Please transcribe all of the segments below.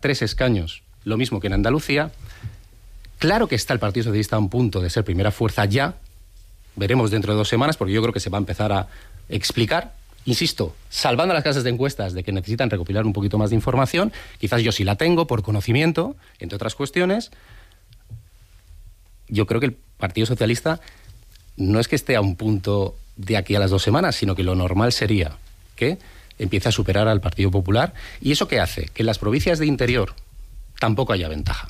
3 escaños, lo mismo que en Andalucía. Claro que está el Partido Socialista a un punto de ser primera fuerza ya. Veremos dentro de 2 semanas, porque yo creo que se va a empezar a explicar. Insisto, salvando las casas de encuestas de que necesitan recopilar un poquito más de información, quizás yo sí la tengo por conocimiento, entre otras cuestiones. Yo creo que el Partido Socialista no es que esté a un punto de aquí a las 2 semanas, sino que lo normal sería que empiece a superar al Partido Popular. ¿Y eso qué hace? Que en las provincias de interior tampoco haya ventaja.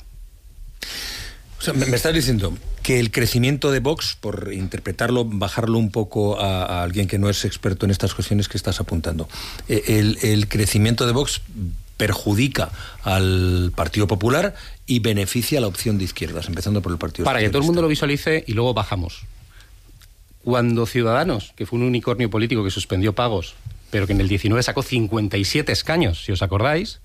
O sea, me estás diciendo que el crecimiento de Vox, por interpretarlo, bajarlo un poco a alguien que no es experto en estas cuestiones que estás apuntando, el crecimiento de Vox perjudica al Partido Popular y beneficia a la opción de izquierdas, empezando por el Partido Para Socialista. que todo el mundo lo visualice y luego bajamos. Cuando Ciudadanos, que fue un unicornio político que suspendió pagos, pero que en el 19 sacó 57 escaños, si os acordáis,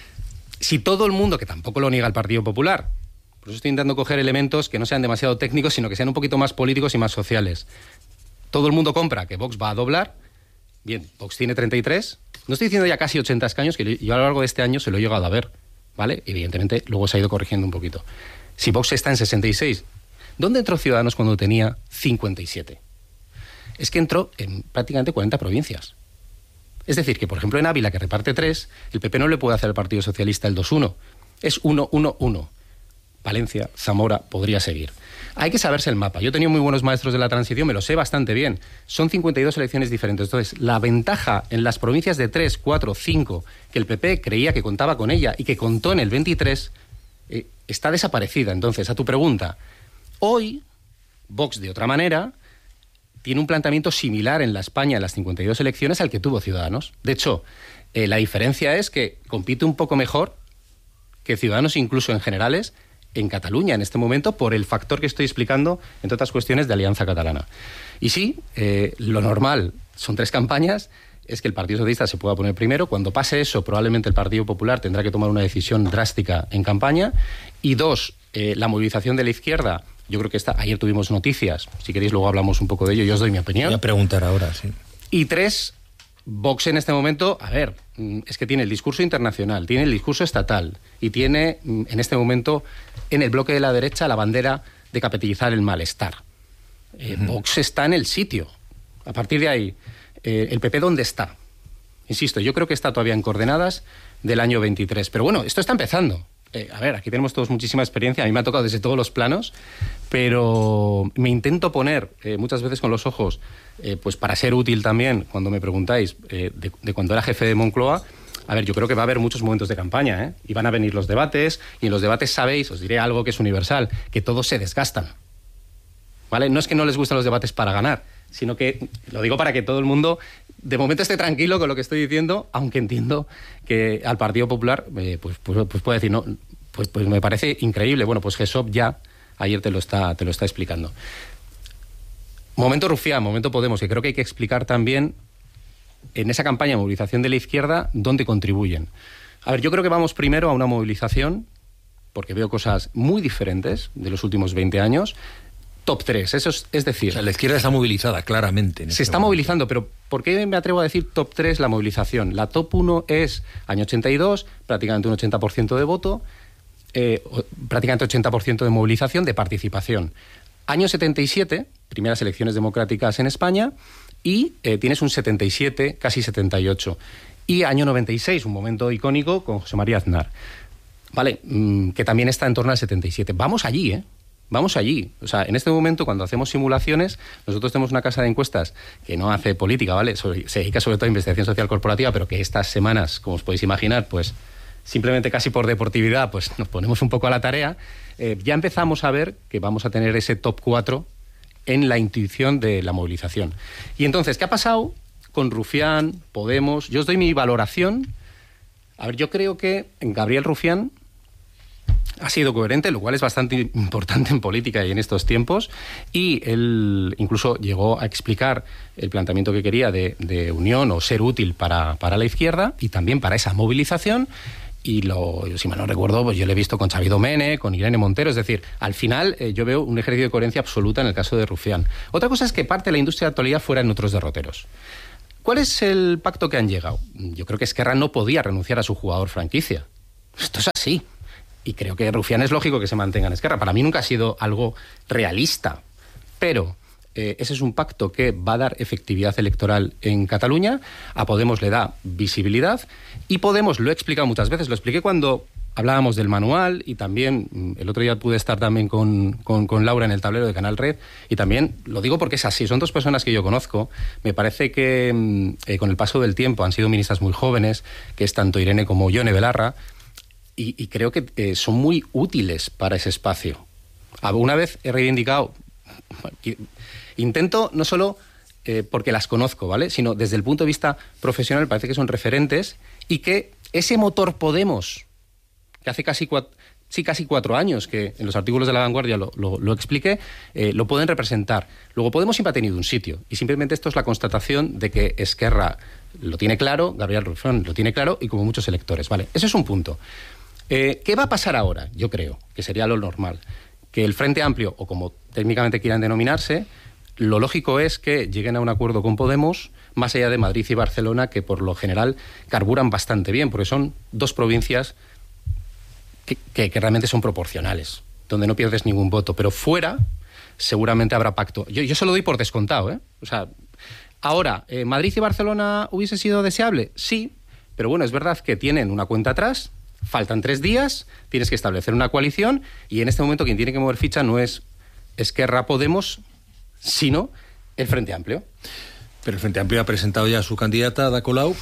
si todo el mundo, que tampoco lo niega el Partido Popular, por eso estoy intentando coger elementos que no sean demasiado técnicos, sino que sean un poquito más políticos y más sociales. Todo el mundo compra que Vox va a doblar. Bien, Vox tiene 33. No estoy diciendo ya casi 80 escaños, que yo a lo largo de este año se lo he llegado a ver, ¿vale? Evidentemente, luego se ha ido corrigiendo un poquito. Si Vox está en 66, ¿dónde entró Ciudadanos cuando tenía 57? Es que entró en prácticamente 40 provincias. Es decir, que por ejemplo en Ávila, que reparte 3, el PP no le puede hacer al Partido Socialista el 2-1. Es 1-1-1. Valencia, Zamora, podría seguir. Hay que saberse el mapa. Yo he tenido muy buenos maestros de la transición, me lo sé bastante bien. Son 52 elecciones diferentes. Entonces, la ventaja en las provincias de 3, 4, 5, que el PP creía que contaba con ella y que contó en el 23, está desaparecida. Entonces, a tu pregunta, hoy, Vox, de otra manera, tiene un planteamiento similar en la España, en las 52 elecciones, al que tuvo Ciudadanos. De hecho, la diferencia es que compite un poco mejor que Ciudadanos, incluso en generales, en Cataluña en este momento, por el factor que estoy explicando, entre otras cuestiones, de Alianza Catalana. Y sí, lo normal son 3 campañas, es que el Partido Socialista se pueda poner primero. Cuando pase eso, probablemente el Partido Popular tendrá que tomar una decisión drástica en campaña. Y 2, la movilización de la izquierda. Yo creo que ayer tuvimos noticias, si queréis luego hablamos un poco de ello, yo os doy mi opinión. Voy a preguntar ahora, sí. Y 3, Vox en este momento, a ver, es que tiene el discurso internacional, tiene el discurso estatal y tiene en este momento en el bloque de la derecha la bandera de capitalizar el malestar. Vox está en el sitio. A partir de ahí, ¿el PP dónde está? Insisto, yo creo que está todavía en coordenadas del año 23. Pero bueno, esto está empezando. A ver, aquí tenemos todos muchísima experiencia, a mí me ha tocado desde todos los planos, pero me intento poner muchas veces con los ojos, pues para ser útil también, cuando me preguntáis, de cuando era jefe de Moncloa. A ver, yo creo que va a haber muchos momentos de campaña, y van a venir los debates, y en los debates sabéis, os diré algo que es universal, que todos se desgastan, ¿vale? No es que no les gusten los debates para ganar, sino que, lo digo para que todo el mundo de momento esté tranquilo con lo que estoy diciendo, aunque entiendo que al Partido Popular pues puede decir, no, pues me parece increíble. Bueno, pues Gesop ya ayer te lo está explicando. Momento Rufián, momento Podemos, que creo que hay que explicar también en esa campaña de movilización de la izquierda dónde contribuyen. A ver, yo creo que vamos primero a una movilización, porque veo cosas muy diferentes de los últimos 20 años, top 3, eso es decir... O sea, la izquierda está movilizada, claramente. Se está movilizando, pero ¿por qué me atrevo a decir top 3 la movilización? La top 1 es año 82, prácticamente un 80% de voto, prácticamente 80% de movilización, de participación. Año 77, primeras elecciones democráticas en España, y tienes un 77, casi 78. Y año 96, un momento icónico con José María Aznar. Vale, que también está en torno al 77. Vamos allí, Vamos allí. O sea, en este momento, cuando hacemos simulaciones, nosotros tenemos una casa de encuestas que no hace política, ¿vale? Se dedica sobre todo a investigación social corporativa, pero que estas semanas, como os podéis imaginar, pues simplemente casi por deportividad, pues nos ponemos un poco a la tarea. Ya empezamos a ver que vamos a tener ese top 4 en la intuición de la movilización. Y entonces, ¿qué ha pasado con Rufián, Podemos? Yo os doy mi valoración. A ver, yo creo que Gabriel Rufián ha sido coherente, lo cual es bastante importante en política y en estos tiempos, y él incluso llegó a explicar el planteamiento que quería de unión o ser útil para la izquierda y también para esa movilización, y si mal no recuerdo, pues yo lo he visto con Xavi Domènech, con Irene Montero, es decir, al final yo veo un ejercicio de coherencia absoluta en el caso de Rufián. Otra cosa es que parte de la industria de la actualidad fuera en otros derroteros. ¿Cuál es el pacto que han llegado? Yo creo que Esquerra no podía renunciar a su jugador franquicia. Esto es así. Y creo que Rufián es lógico que se mantenga en Esquerra. Para mí nunca ha sido algo realista. Pero ese es un pacto que va a dar efectividad electoral en Cataluña. A Podemos le da visibilidad. Y Podemos, lo he explicado muchas veces, lo expliqué cuando hablábamos del manual, y también el otro día pude estar también con Laura en el tablero de Canal Red, y también lo digo porque es así, son dos personas que yo conozco. Me parece que con el paso del tiempo han sido ministras muy jóvenes, que es tanto Irene como Yone Belarra, y creo que son muy útiles para ese espacio. Alguna vez he reivindicado, intento no solo porque las conozco, ¿vale?, sino desde el punto de vista profesional, parece que son referentes, y que ese motor Podemos, que hace casi 4 años que en los artículos de La Vanguardia lo expliqué, lo pueden representar. Luego Podemos siempre ha tenido un sitio, y simplemente esto es la constatación de que Esquerra lo tiene claro, Gabriel Rufián lo tiene claro, y como muchos electores, ¿vale? Ese es un punto. ¿Qué va a pasar ahora? Yo creo que sería lo normal, que el Frente Amplio, o como técnicamente quieran denominarse, lo lógico es que lleguen a un acuerdo con Podemos, más allá de Madrid y Barcelona, que por lo general carburan bastante bien, porque son dos provincias que realmente son proporcionales, donde no pierdes ningún voto. Pero fuera seguramente habrá pacto. Yo se lo doy por descontado, ¿eh? O sea, ahora, ¿Madrid y Barcelona hubiese sido deseable? Sí, pero bueno, es verdad que tienen una cuenta atrás, faltan 3 días, tienes que establecer una coalición, y en este momento quien tiene que mover ficha no es Esquerra Podemos, sino el Frente Amplio. Pero el Frente Amplio ha presentado ya a su candidata, Ada Colau,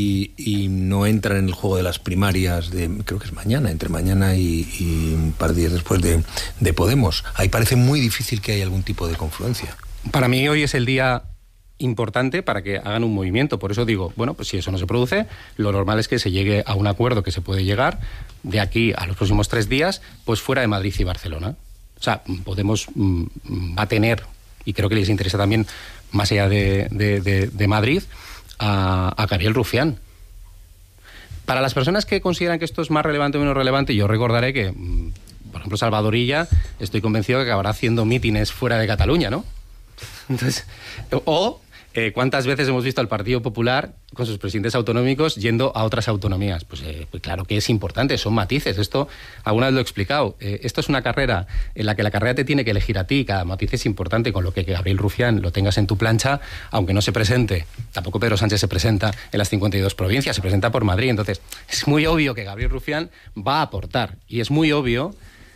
y no entra en el juego de las primarias creo que es mañana, entre mañana y un par de días después de Podemos. Ahí parece muy difícil que haya algún tipo de confluencia. Para mí hoy es el día importante para que hagan un movimiento. Por eso digo, bueno, pues si eso no se produce, lo normal es que se llegue a un acuerdo que se puede llegar de aquí a los próximos 3 días, pues fuera de Madrid y Barcelona. O sea, Podemos va a tener, y creo que les interesa también, más allá de Madrid, a Gabriel Rufián. Para las personas que consideran que esto es más relevante o menos relevante, yo recordaré que, por ejemplo, Salvador Illa, estoy convencido de que acabará haciendo mítines fuera de Cataluña, ¿no? Entonces, ¿cuántas veces hemos visto al Partido Popular con sus presidentes autonómicos yendo a otras autonomías? Pues claro que es importante, son matices. Esto alguna vez lo he explicado. Esto es una carrera en la que la carrera te tiene que elegir a ti. Cada matiz es importante, con lo que Gabriel Rufián lo tengas en tu plancha, aunque no se presente. Tampoco Pedro Sánchez se presenta en las 52 provincias, se presenta por Madrid. Entonces, es muy obvio que Gabriel Rufián va a aportar. Y es muy obvio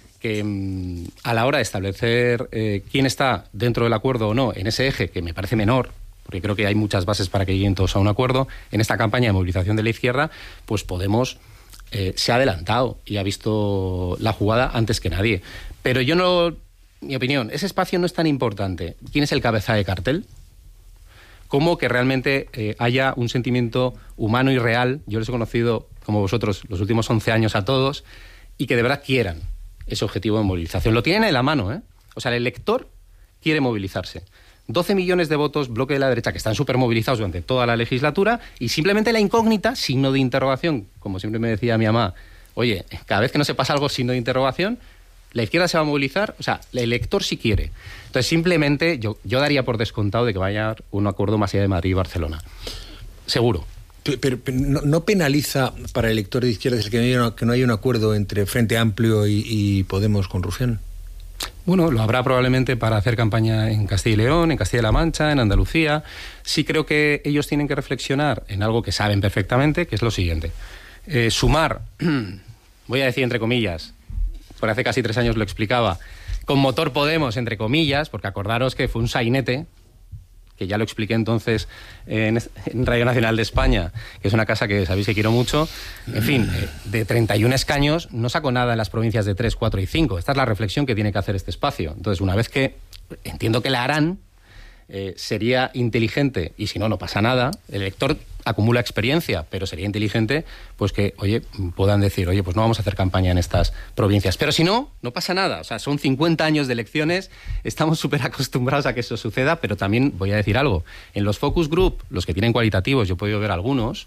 que a la hora de establecer quién está dentro del acuerdo o no en ese eje, que me parece menor, porque creo que hay muchas bases para que lleguen todos a un acuerdo, en esta campaña de movilización de la izquierda, pues Podemos se ha adelantado y ha visto la jugada antes que nadie. Pero yo no, mi opinión, ese espacio no es tan importante. ¿Quién es el cabeza de cartel? ¿Cómo que realmente haya un sentimiento humano y real? Yo les he conocido, como vosotros, los últimos 11 años a todos, y que de verdad quieran ese objetivo de movilización. Lo tienen en la mano, ¿eh? O sea, el elector quiere movilizarse. 12 millones de votos, bloque de la derecha, que están súper movilizados durante toda la legislatura, y simplemente la incógnita, signo de interrogación, como siempre me decía mi mamá, oye, cada vez que no se pasa algo, signo de interrogación, la izquierda se va a movilizar, o sea, el elector sí quiere. Entonces, simplemente yo daría por descontado de que vaya a haber un acuerdo más allá de Madrid y Barcelona. Seguro. Pero ¿no penaliza para el elector de izquierdas el que no haya un acuerdo entre Frente Amplio y Podemos con Rufián? Bueno, lo habrá probablemente para hacer campaña en Castilla y León, en Castilla-La Mancha, en Andalucía. Sí creo que ellos tienen que reflexionar en algo que saben perfectamente, que es lo siguiente. Sumar, voy a decir entre comillas, por hace casi 3 años lo explicaba, con motor Podemos, entre comillas, porque acordaros que fue un sainete, que ya lo expliqué entonces en Radio Nacional de España, que es una casa que sabéis que quiero mucho. En fin, de 31 escaños no saco nada en las provincias de 3, 4 y 5. Esta es la reflexión que tiene que hacer este espacio. Entonces, una vez que entiendo que la harán, sería inteligente, y si no, no pasa nada, el elector acumula experiencia, pero sería inteligente pues que, oye, puedan decir, oye, pues no vamos a hacer campaña en estas provincias. Pero si no, no pasa nada. O sea, son 50 años de elecciones, estamos súper acostumbrados a que eso suceda, pero también voy a decir algo. En los focus group, los que tienen cualitativos, yo he podido ver algunos,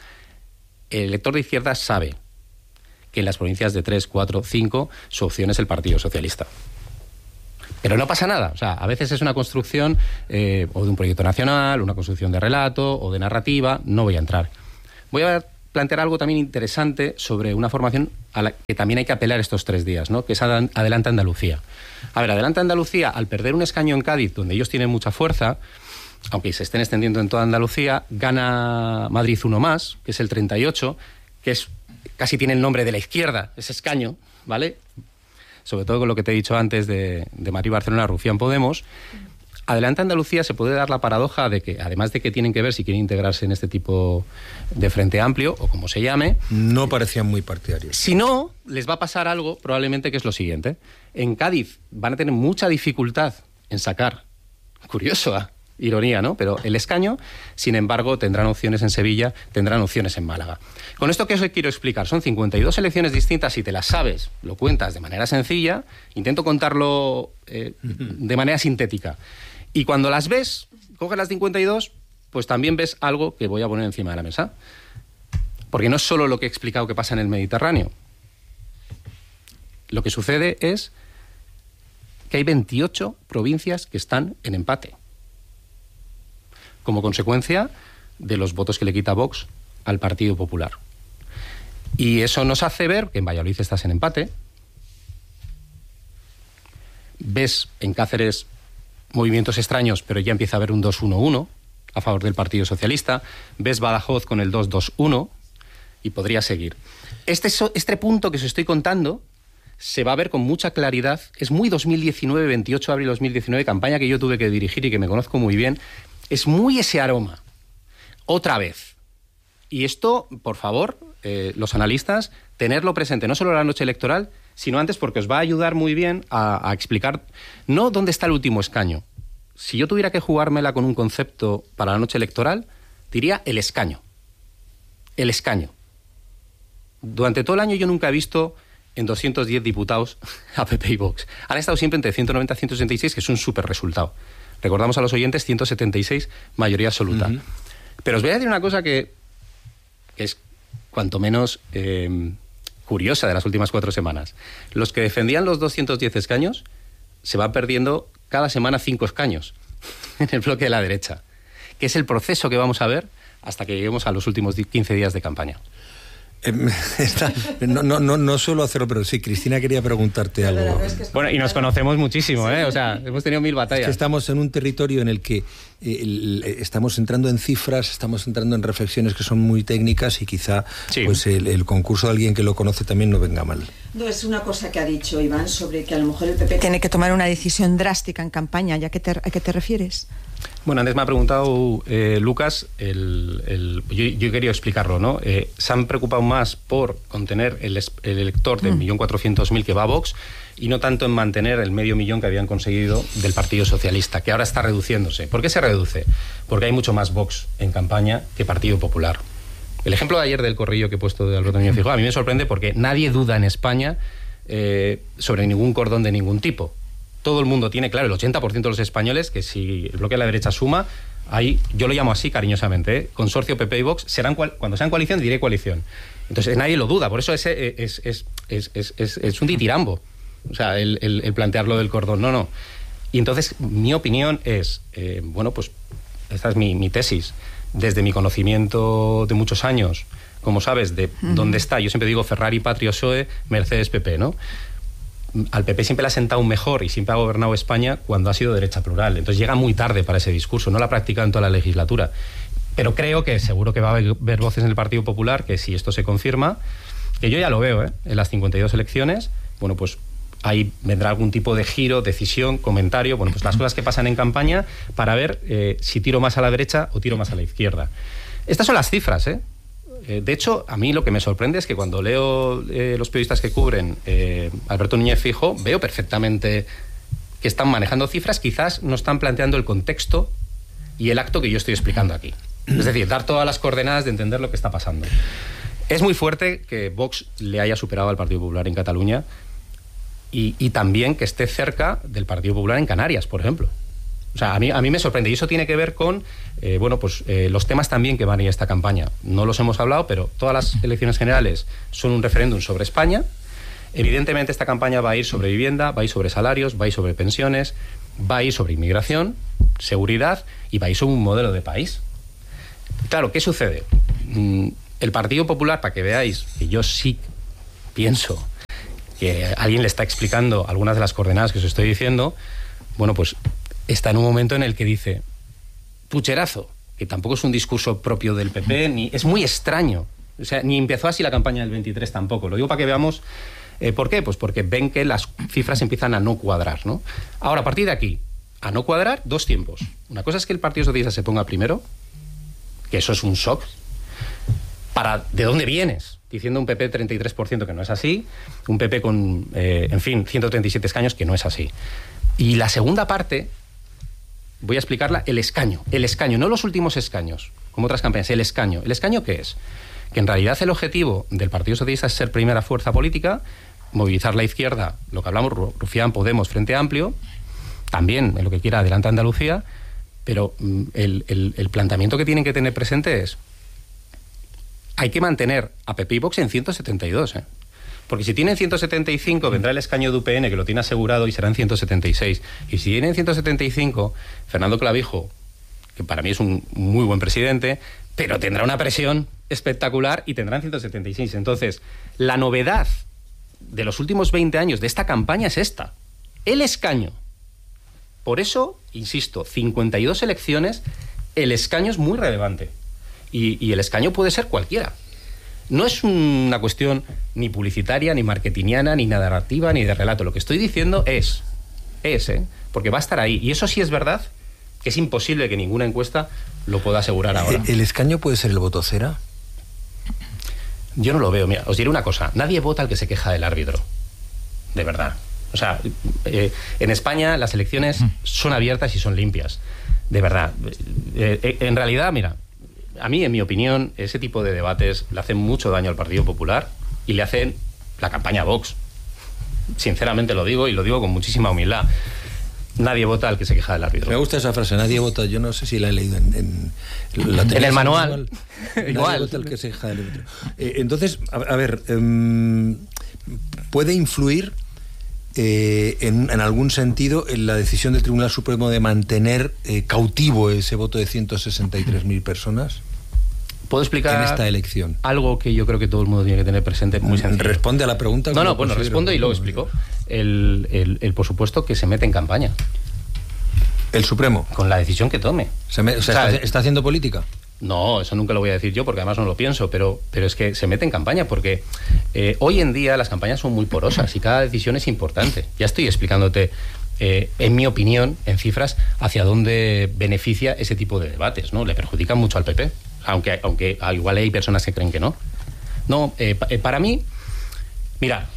el elector de izquierdas sabe que en las provincias de 3, 4, 5, su opción es el Partido Socialista. Pero no pasa nada. O sea, a veces es una construcción o de un proyecto nacional, una construcción de relato o de narrativa. No voy a entrar. Voy a plantear algo también interesante sobre una formación a la que también hay que apelar estos 3 días, ¿no? Que es Adelante Andalucía. A ver, Adelante Andalucía, al perder un escaño en Cádiz, donde ellos tienen mucha fuerza, aunque se estén extendiendo en toda Andalucía, gana Madrid uno más, que es el 38, que es casi tiene el nombre de la izquierda, ese escaño, ¿vale? Sobre todo con lo que te he dicho antes de Madrid, Barcelona, Rufián, Podemos. Adelante Andalucía se puede dar la paradoja de que, además de que tienen que ver si quieren integrarse en este tipo de Frente Amplio, o como se llame... No parecían muy partidarios. Si no, les va a pasar algo, probablemente, que es lo siguiente. En Cádiz van a tener mucha dificultad en sacar, curioso, ironía, ¿no? Pero el escaño, sin embargo, tendrán opciones en Sevilla, tendrán opciones en Málaga. Con esto que os quiero explicar, son 52 elecciones distintas, si te las sabes, lo cuentas de manera sencilla, intento contarlo de manera sintética. Y cuando las ves, coges las 52, pues también ves algo que voy a poner encima de la mesa. Porque no es solo lo que he explicado que pasa en el Mediterráneo. Lo que sucede es que hay 28 provincias que están en empate, como consecuencia de los votos que le quita Vox al Partido Popular. Y eso nos hace ver que en Valladolid estás en empate. Ves en Cáceres movimientos extraños, pero ya empieza a haber un 2-1-1 a favor del Partido Socialista. Ves Badajoz con el 2-2-1 y podría seguir. Este punto que os estoy contando se va a ver con mucha claridad. Es muy 2019, 28 de abril de 2019, campaña que yo tuve que dirigir y que me conozco muy bien. Es muy ese aroma. Otra vez. Y esto, por favor, los analistas, tenerlo presente, no solo la noche electoral, sino antes, porque os va a ayudar muy bien a explicar no dónde está el último escaño. Si yo tuviera que jugármela con un concepto para la noche electoral, diría el escaño. El escaño. Durante todo el año yo nunca he visto en 210 diputados a PP y Vox. Han estado siempre entre 190 y 166, que es un súper resultado. Recordamos a los oyentes, 176, mayoría absoluta. Uh-huh. Pero os voy a decir una cosa que es cuanto menos curiosa de las últimas 4 semanas. Los que defendían los 210 escaños se van perdiendo cada semana 5 escaños en el bloque de la derecha, que es el proceso que vamos a ver hasta que lleguemos a los últimos 15 días de campaña. No suelo hacerlo, pero sí, Cristina quería preguntarte algo. Bueno, y nos conocemos muchísimo, ¿eh? O sea, hemos tenido 1000 batallas. Es que estamos en un territorio en el que estamos entrando en cifras, estamos entrando en reflexiones que son muy técnicas y quizá pues el concurso de alguien que lo conoce también no venga mal. No, es una cosa que ha dicho Iván sobre que a lo mejor el PP tiene que tomar una decisión drástica en campaña. ¿A qué te refieres? Bueno, antes me ha preguntado Lucas, yo quería explicarlo, ¿no? Se han preocupado más por contener el elector de 1.400.000 que va a Vox y no tanto en mantener el 500.000 que habían conseguido del Partido Socialista, que ahora está reduciéndose. ¿Por qué se reduce? Porque hay mucho más Vox en campaña que Partido Popular. El ejemplo de ayer del corrillo que he puesto de Alberto Núñez Feijóo a mí me sorprende porque nadie duda en España sobre ningún cordón de ningún tipo. Todo el mundo tiene claro, el 80% de los españoles, que si el bloque de la derecha suma, ahí, yo lo llamo así cariñosamente, consorcio PP y Vox, cuando sean coalición, diré coalición. Entonces nadie lo duda, por eso es un ditirambo, o sea, el plantearlo del cordón, no. Y entonces mi opinión es, bueno, pues esta es mi tesis, desde mi conocimiento de muchos años, como sabes, de dónde está, yo siempre digo Ferrari, Patria, PSOE, Mercedes, PP, ¿no? Al PP siempre le ha sentado mejor y siempre ha gobernado España cuando ha sido derecha plural. Entonces llega muy tarde para ese discurso, no lo ha practicado en toda la legislatura. Pero creo que seguro que va a haber voces en el Partido Popular que si esto se confirma, que yo ya lo veo, en las 52 elecciones, bueno, pues ahí vendrá algún tipo de giro, decisión, comentario, bueno, pues las cosas que pasan en campaña para ver si tiro más a la derecha o tiro más a la izquierda. Estas son las cifras, De hecho, a mí lo que me sorprende es que cuando leo los periodistas que cubren Alberto Núñez Feijóo, veo perfectamente que están manejando cifras, quizás no están planteando el contexto y el acto que yo estoy explicando aquí. Es decir, dar todas las coordenadas de entender lo que está pasando. Es muy fuerte que Vox le haya superado al Partido Popular en Cataluña y también que esté cerca del Partido Popular en Canarias, por ejemplo. O sea, a mí me sorprende. Y eso tiene que ver con los temas también que van a ir a esta campaña. No los hemos hablado, pero todas las elecciones generales son un referéndum sobre España. Evidentemente esta campaña va a ir sobre vivienda, va a ir sobre salarios, va a ir sobre pensiones, va a ir sobre inmigración, seguridad y va a ir sobre un modelo de país. Claro, ¿qué sucede? el Partido Popular, para que veáis que yo sí pienso que alguien le está explicando algunas de las coordenadas que os estoy diciendo, bueno, pues está en un momento en el que dice pucherazo, que tampoco es un discurso propio del PP, ni es muy extraño. O sea, ni empezó así la campaña del 23 tampoco. Lo digo para que veamos por qué. Pues porque ven que las cifras empiezan a no cuadrar, ¿no? Ahora, a partir de aquí, a no cuadrar, dos tiempos. Una cosa es que el Partido Socialista se ponga primero, que eso es un shock. ¿De dónde vienes? Diciendo un PP 33%, que no es así. Un PP con, 137 escaños, que no es así. Y la segunda parte, voy a explicarla, el escaño. El escaño, no los últimos escaños, como otras campañas, el escaño. ¿El escaño qué es? Que en realidad el objetivo del Partido Socialista es ser primera fuerza política, movilizar la izquierda, lo que hablamos, Rufián, Podemos, Frente Amplio, también en lo que quiera Adelante Andalucía, pero el planteamiento que tienen que tener presente es: hay que mantener a PP y Vox en 172, porque si tienen 175 vendrá el escaño de UPN, que lo tiene asegurado, y serán 176. Y si tienen 175, Fernando Clavijo, que para mí es un muy buen presidente, pero tendrá una presión espectacular y tendrán 176. Entonces, la novedad de los últimos 20 años de esta campaña es esta: el escaño. Por eso, insisto, 52 elecciones, el escaño es muy relevante. Y el escaño puede ser cualquiera. No es una cuestión ni publicitaria, ni marketingiana, ni narrativa, ni de relato. Lo que estoy diciendo es, porque va a estar ahí. Y eso sí es verdad, que es imposible que ninguna encuesta lo pueda asegurar ahora. ¿El escaño puede ser el voto cera? Yo no lo veo. Mira, os diré una cosa. Nadie vota al que se queja del árbitro. De verdad. O sea, en España las elecciones son abiertas y son limpias. De verdad. En realidad, mira, a mí, en mi opinión, ese tipo de debates le hacen mucho daño al Partido Popular y le hacen la campaña a Vox. Sinceramente lo digo, y lo digo con muchísima humildad. Nadie vota al que se queja del árbitro. Me gusta esa frase, nadie vota. Yo no sé si la he leído en el manual. Nadie vota al que se queja del árbitro. Entonces, a ver, ¿puede influir en algún sentido en la decisión del Tribunal Supremo de mantener cautivo ese voto de 163.000 personas? ¿Puedo explicar en esta elección algo que yo creo que todo el mundo tiene que tener presente? Muy sencillo. ¿Responde a la pregunta? No, bueno, respondo y luego explico. Por supuesto, que se mete en campaña. ¿El Supremo? Con la decisión que tome. ¿Está haciendo política? No, eso nunca lo voy a decir yo, porque además no lo pienso, pero es que se mete en campaña, porque hoy en día las campañas son muy porosas y cada decisión es importante. Ya estoy explicándote, en mi opinión, en cifras, hacia dónde beneficia ese tipo de debates, ¿no? Le perjudican mucho al PP, aunque igual hay personas que creen que no. No, para mí, mira,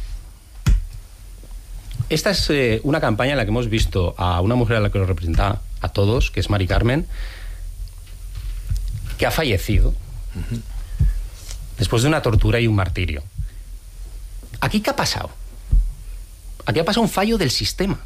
esta es una campaña en la que hemos visto a una mujer a la que nos representa a todos, que es Mari Carmen, que ha fallecido después de una tortura y un martirio. ¿Aquí qué ha pasado? Aquí ha pasado un fallo del sistema.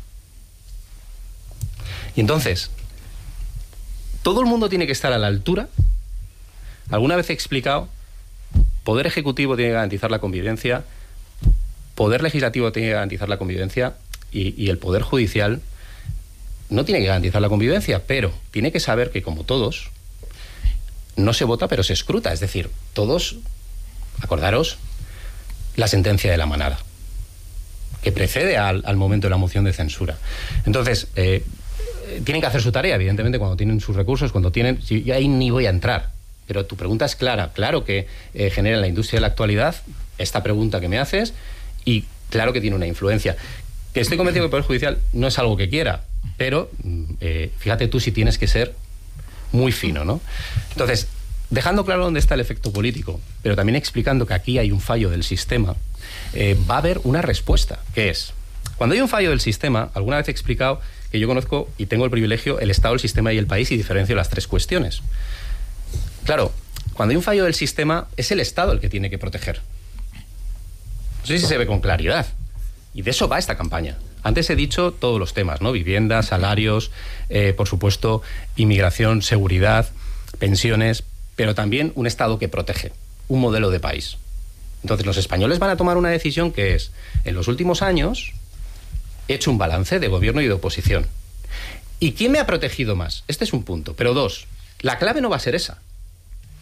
Y entonces, todo el mundo tiene que estar a la altura. Alguna vez he explicado, Poder Ejecutivo tiene que garantizar la convivencia, Poder Legislativo tiene que garantizar la convivencia y el Poder Judicial no tiene que garantizar la convivencia, pero tiene que saber que, como todos, no se vota, pero se escruta. Es decir, todos, acordaros, la sentencia de la Manada, que precede al momento de la moción de censura. Entonces, tienen que hacer su tarea, evidentemente, cuando tienen sus recursos, cuando tienen... Y ahí ni voy a entrar, pero tu pregunta es clara. Claro que genera en la industria de la actualidad esta pregunta que me haces, y claro que tiene una influencia. Que estoy convencido que el Poder Judicial no es algo que quiera, pero fíjate tú si tienes que ser muy fino, ¿no? Entonces, dejando claro dónde está el efecto político, pero también explicando que aquí hay un fallo del sistema, va a haber una respuesta, que es, cuando hay un fallo del sistema, alguna vez he explicado que yo conozco y tengo el privilegio el Estado, el sistema y el país, y diferencio las tres cuestiones. Claro, cuando hay un fallo del sistema, es el Estado el que tiene que proteger. No sé si se ve con claridad. Y de eso va esta campaña. Antes he dicho todos los temas, ¿no? Vivienda, salarios, por supuesto, inmigración, seguridad, pensiones, pero también un Estado que protege, un modelo de país. Entonces los españoles van a tomar una decisión que es, en los últimos años, he hecho un balance de gobierno y de oposición. ¿Y quién me ha protegido más? Este es un punto. Pero dos, la clave no va a ser esa.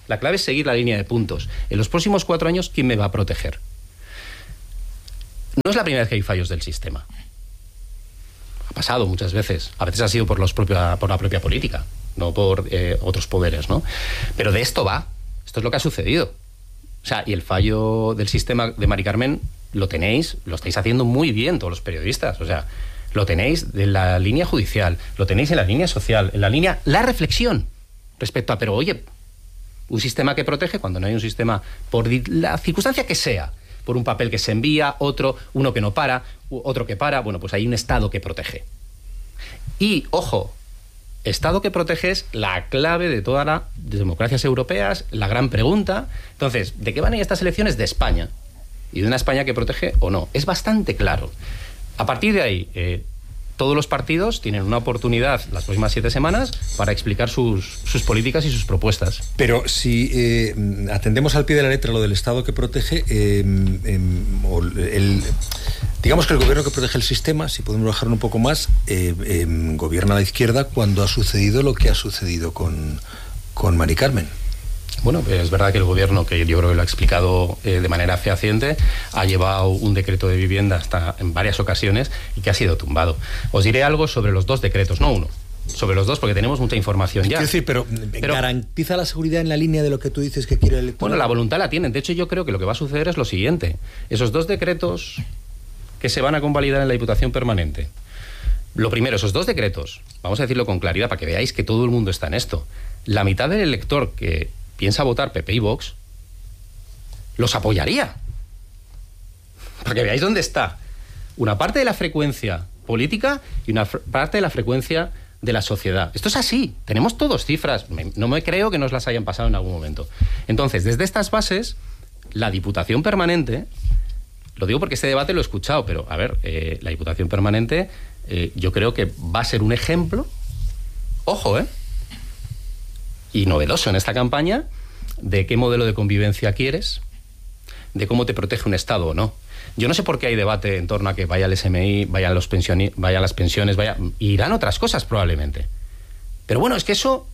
La clave es seguir la línea de puntos. En los próximos 4 años, ¿quién me va a proteger? No es la primera vez que hay fallos del sistema. Ha pasado muchas veces. A veces ha sido por la propia política, no por otros poderes, ¿no? Pero de esto va. Esto es lo que ha sucedido. O sea, y el fallo del sistema de Mari Carmen lo tenéis, lo estáis haciendo muy bien todos los periodistas. O sea, lo tenéis de la línea judicial, lo tenéis en la línea social, en la línea... La reflexión respecto a, pero oye, un sistema que protege cuando no hay un sistema, por la circunstancia que sea, por un papel que se envía, uno que no para, otro que para, bueno, pues hay un Estado que protege. Y, ojo, Estado que protege es la clave de todas las democracias europeas, la gran pregunta. Entonces, ¿de qué van a ir estas elecciones? De España. Y de una España que protege o no. Es bastante claro. A partir de ahí, todos los partidos tienen una oportunidad las próximas 7 semanas para explicar sus políticas y sus propuestas. Pero si atendemos al pie de la letra lo del Estado que protege, digamos que el gobierno que protege el sistema, si podemos bajarlo un poco más, gobierna la izquierda cuando ha sucedido lo que ha sucedido con Mari Carmen. Bueno, es verdad que el gobierno, que yo creo que lo ha explicado de manera fehaciente, ha llevado un decreto de vivienda hasta en varias ocasiones y que ha sido tumbado. Os diré algo sobre los 2 decretos, no uno. Sobre los 2, porque tenemos mucha información ya. Es decir, pero ¿garantiza la seguridad en la línea de lo que tú dices que quiere el electorado? Bueno, la voluntad la tienen. De hecho, yo creo que lo que va a suceder es lo siguiente. Esos 2 decretos que se van a convalidar en la Diputación Permanente. Lo primero, esos 2 decretos, vamos a decirlo con claridad para que veáis que todo el mundo está en esto. La mitad del elector que piensa votar PP y Vox, los apoyaría. Para que veáis dónde está una parte de la frecuencia política y una parte de la frecuencia de la sociedad. Esto es así, tenemos todos cifras, no me creo que nos las hayan pasado en algún momento. Entonces, desde estas bases, la Diputación Permanente, lo digo porque este debate lo he escuchado, pero a ver, la Diputación Permanente yo creo que va a ser un ejemplo, ojo, y novedoso en esta campaña, de qué modelo de convivencia quieres, de cómo te protege un Estado o no. Yo no sé por qué hay debate en torno a que vaya el SMI, vayan las pensiones, irán otras cosas probablemente. Pero bueno, es que eso,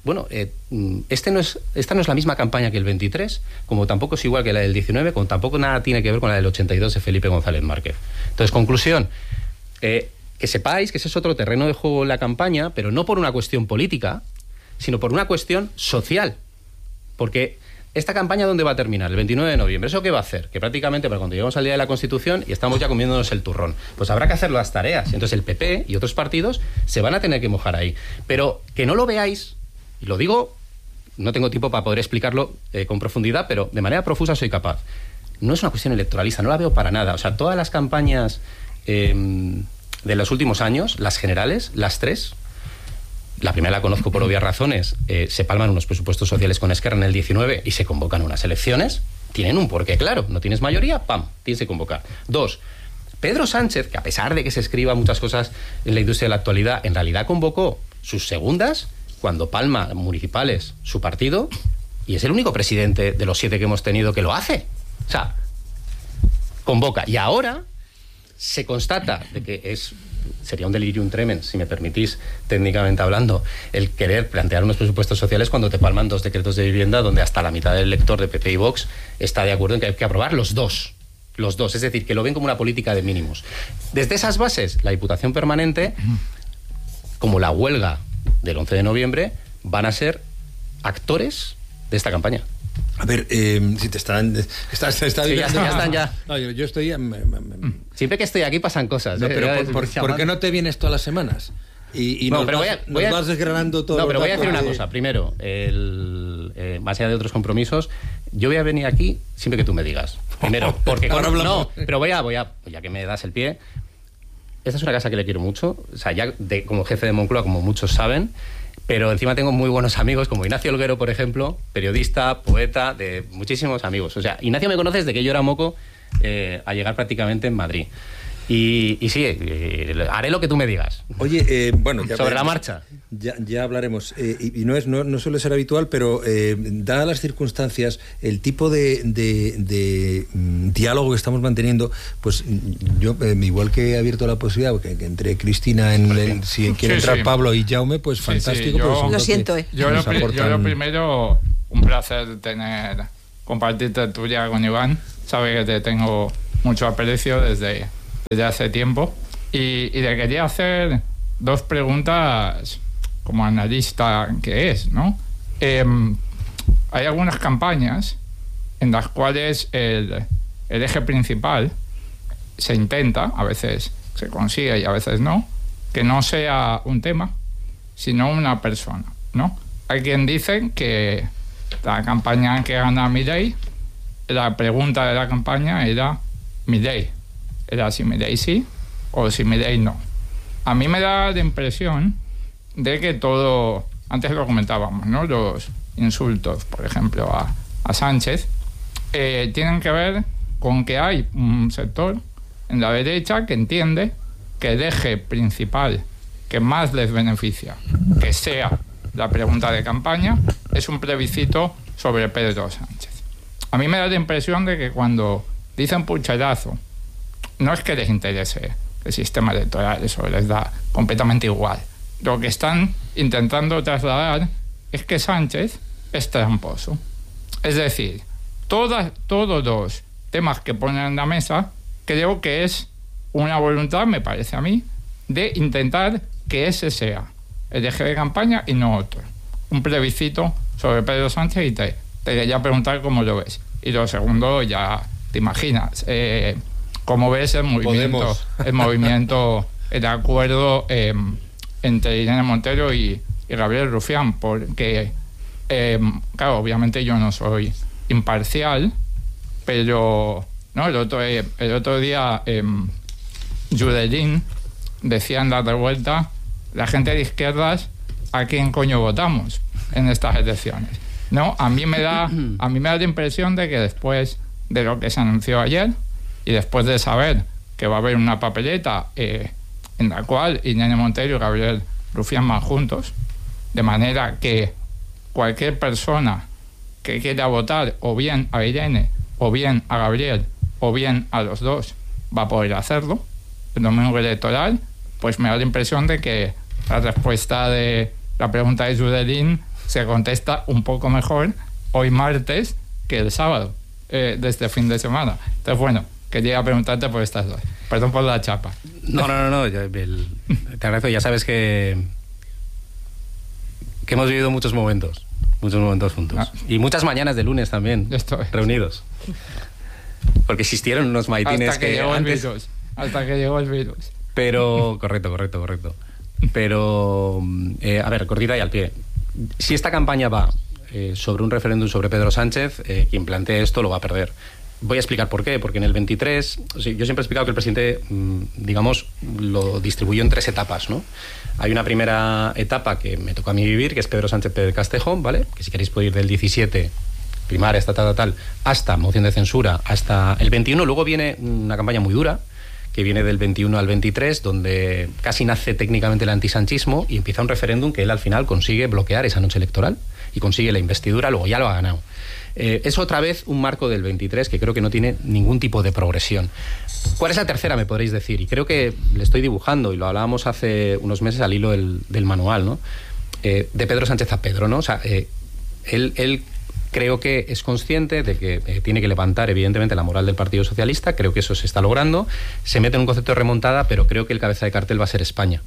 esta no es la misma campaña que el 23, como tampoco es igual que la del 19, como tampoco nada tiene que ver con la del 82 de Felipe González Márquez. Entonces, conclusión, que sepáis que ese es otro terreno de juego en la campaña, pero no por una cuestión política, sino por una cuestión social. Porque esta campaña, ¿dónde va a terminar? El 29 de noviembre. ¿Eso qué va a hacer? Que prácticamente para cuando lleguemos al día de la Constitución y estamos ya comiéndonos el turrón. Pues habrá que hacer las tareas. Entonces el PP y otros partidos se van a tener que mojar ahí. Pero que no lo veáis, y lo digo, no tengo tiempo para poder explicarlo con profundidad, pero de manera profusa soy capaz. No es una cuestión electoralista, no la veo para nada. O sea, todas las campañas de los últimos años, las generales, las 3... La primera la conozco por obvias razones. Se palman unos presupuestos sociales con Esquerra en el 19 y se convocan unas elecciones. Tienen un porqué, claro. No tienes mayoría, ¡pam!, tienes que convocar. 2, Pedro Sánchez, que a pesar de que se escriba muchas cosas en la industria de la actualidad, en realidad convocó sus segundas cuando palma municipales su partido, y es el único presidente de los 7 que hemos tenido que lo hace. O sea, convoca. Y ahora se constata de que sería un delirium tremens, si me permitís, técnicamente hablando, el querer plantear unos presupuestos sociales cuando te palman 2 decretos de vivienda donde hasta la mitad del elector de PP y Vox está de acuerdo en que hay que aprobar los dos, es decir, que lo ven como una política de mínimos. Desde esas bases, la Diputación Permanente, como la huelga del 11 de noviembre, van a ser actores de esta campaña. A ver, si te están... ya están ya. No, yo estoy... Siempre que estoy aquí pasan cosas. No, pero ¿por qué no te vienes todas las semanas? Y no, nos vas desgranando todo. No, pero voy a decir una cosa. Primero, más allá de otros compromisos, yo voy a venir aquí siempre que tú me digas. Primero, porque... pero ya que me das el pie... Esta es una casa que le quiero mucho. O sea, ya como jefe de Moncloa, como muchos saben... Pero encima tengo muy buenos amigos, como Ignacio Olguero, por ejemplo, periodista, poeta, de muchísimos amigos. O sea, Ignacio me conoce desde que yo era moco a llegar prácticamente en Madrid. Y sí, haré lo que tú me digas. Oye, bueno... Ya sobre la marcha. Ya hablaremos. Y no suele ser habitual, pero dadas las circunstancias, el tipo de diálogo que estamos manteniendo, pues yo, igual que he abierto la posibilidad que entre Cristina si quiere entrar Pablo y Jaume, pues fantástico. Lo siento, Yo lo primero un placer compartir tertulia con Iván. Sabe que te tengo mucho aprecio desde hace tiempo. Y le quería hacer 2 preguntas como analista que es, ¿no? Hay algunas campañas en las cuales el eje principal se intenta, a veces se consigue y a veces no, que no sea un tema, sino una persona, ¿no? Hay quien dice que la campaña que gana Milei, la pregunta de la campaña era Milei. Era si Milei sí o si Milei no. A mí me da la impresión de que todo, antes lo comentábamos, ¿no? Los insultos, por ejemplo, a Sánchez, tienen que ver con que hay un sector en la derecha que entiende que el eje principal que más les beneficia que sea la pregunta de campaña es un plebiscito sobre Pedro Sánchez. A mí me da la impresión de que cuando dicen pucherazo, no es que les interese el sistema electoral, eso les da completamente igual. Lo que están intentando trasladar es que Sánchez es tramposo. Es decir, todos los temas que ponen en la mesa, creo que es una voluntad, me parece a mí, de intentar que ese sea el eje de campaña y no otro. Un plebiscito sobre Pedro Sánchez y te quería preguntar cómo lo ves. Y lo segundo, ya te imaginas, cómo ves el movimiento, el acuerdo entre Irene Montero y Gabriel Rufián, porque, claro, obviamente yo no soy imparcial, pero no, el otro día Judelín decía en la revuelta, la gente de izquierdas, ¿a quién coño votamos en estas elecciones? No, a mí me da la impresión de que después de lo que se anunció ayer y después de saber que va a haber una papeleta en la cual Irene Montero y Gabriel Rufián van juntos, de manera que cualquier persona que quiera votar o bien a Irene o bien a Gabriel o bien a los dos va a poder hacerlo el domingo electoral, pues me da la impresión de que la respuesta de la pregunta de Judelín se contesta un poco mejor hoy martes que el sábado de este fin de semana. Entonces, bueno, quería preguntarte por estas dos. Perdón por la chapa. No. Te agradezco. Ya sabes que hemos vivido muchos momentos juntos. Y muchas mañanas de lunes también, reunidos. Porque existieron unos maitines hasta que llegó el virus. Pero, correcto. Pero, a ver, cortita y al pie. Si esta campaña va sobre un referéndum sobre Pedro Sánchez, quien plantee esto lo va a perder. Voy a explicar por qué. Porque en el 23, yo siempre he explicado que el presidente, digamos, lo distribuyó en 3 etapas, ¿no? Hay una primera etapa que me tocó a mí vivir, que es Pedro Sánchez Pérez Castejón, ¿vale? Que si queréis puede ir del 17, primaria, tal, hasta moción de censura, hasta el 21. Luego viene una campaña muy dura, que viene del 21 al 23, donde casi nace técnicamente el antisanchismo y empieza un referéndum que él al final consigue bloquear esa noche electoral y consigue la investidura, luego ya lo ha ganado. Es otra vez un marco del 23 que creo que no tiene ningún tipo de progresión. ¿Cuál es la tercera, me podréis decir? Y creo que le estoy dibujando, y lo hablábamos hace unos meses al hilo del manual, ¿no? De Pedro Sánchez a Pedro, ¿no? O sea, él creo que es consciente de que tiene que levantar, evidentemente, la moral del Partido Socialista. Creo que eso se está logrando. Se mete en un concepto de remontada, pero creo que el cabeza de cartel va a ser España.